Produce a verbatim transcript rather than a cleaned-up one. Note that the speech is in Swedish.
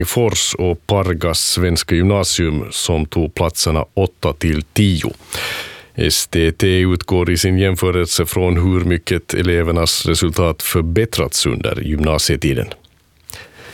Fors och Pargas svenska gymnasium som tog platserna åtta till tio. S T T utgår i sin jämförelse från hur mycket elevernas resultat förbättrats under gymnasietiden.